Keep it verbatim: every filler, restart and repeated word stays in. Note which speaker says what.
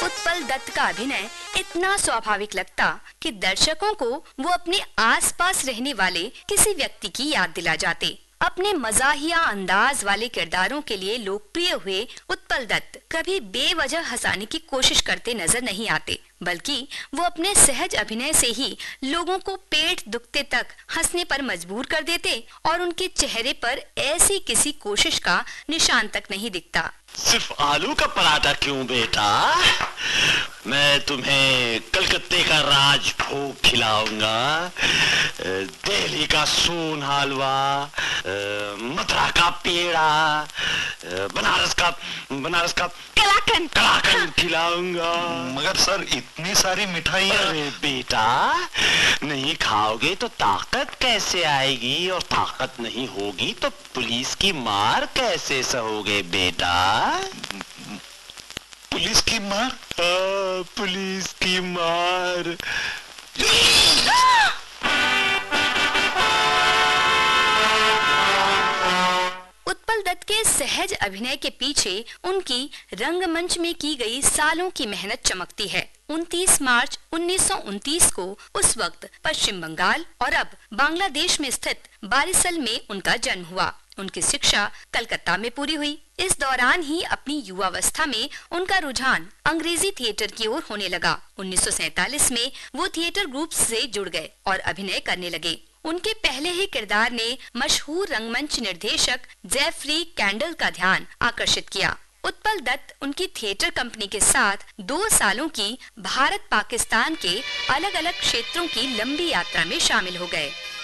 Speaker 1: उत्पल दत्त का अभिनय इतना स्वाभाविक लगता कि दर्शकों को वो अपने आसपास रहने वाले किसी व्यक्ति की याद दिला जाते। अपने मजाहिया अंदाज वाले किरदारों के लिए लोकप्रिय हुए उत्पल दत्त कभी बेवजह हंसाने की कोशिश करते नजर नहीं आते, बल्कि वो अपने सहज अभिनय से ही लोगों को पेट दुखते तक हंसने पर मजबूर कर देते और उनके चेहरे पर ऐसी किसी कोशिश का निशान तक नहीं दिखता।
Speaker 2: सिर्फ आलू का पराठा क्यों बेटा? मैं तुम्हें कलकत्ते का राजभोग खिलाऊंगा, दिल्ली का सोन हलवा, मथुरा का पेड़ा, बनारस का बनारस का कलाकंद कलाकंद खिलाऊंगा।
Speaker 3: मगर सर इतनी सारी मिठाइयाँ।
Speaker 2: अरे बेटा, नहीं खाओगे तो ताकत कैसे आएगी, और ताकत नहीं होगी तो पुलिस की मार कैसे सहोगे बेटा?
Speaker 3: पुलिस की मार?
Speaker 2: हाँ, पुलिस की मार।
Speaker 1: उत्पल दत्त के सहज अभिनय के पीछे उनकी रंगमंच में की गई सालों की मेहनत चमकती है। उनतीस मार्च उन्नीस सौ उनतीस को उस वक्त पश्चिम बंगाल और अब बांग्लादेश में स्थित बारिसल में उनका जन्म हुआ। उनकी शिक्षा कलकत्ता में पूरी हुई। इस दौरान ही अपनी युवावस्था में उनका रुझान अंग्रेजी थिएटर की ओर होने लगा। उन्नीस सौ सैतालीस में वो थिएटर ग्रुप से जुड़ गए और अभिनय करने लगे। उनके पहले ही किरदार ने मशहूर रंगमंच निर्देशक जेफरी कैंडल का ध्यान आकर्षित किया। उत्पल दत्त उनकी थिएटर कंपनी के साथ दो सालों की भारत पाकिस्तान के अलग अलग क्षेत्रों की लंबी यात्रा में शामिल हो गए।